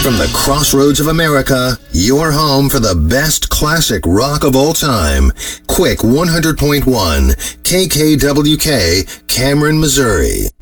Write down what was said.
From the crossroads of America, your home for the best classic rock of all time. Quick 100.1 KKWK, Cameron, Missouri.